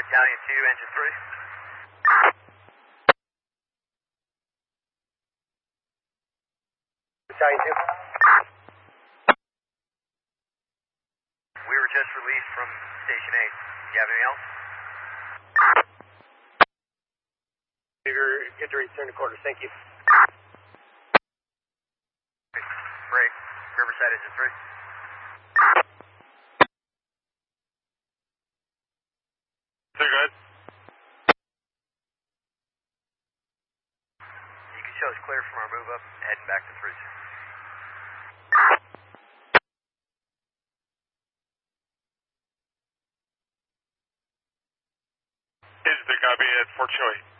Battalion 2, engine 3. Battalion 2. We were just released from Station 8. Do you have anything else? You're good to return to quarters. Thank you. Break. Riverside, engine 3. They're good. You can show us clear from our move up, heading back to 3. Is the copy at Fort Choy?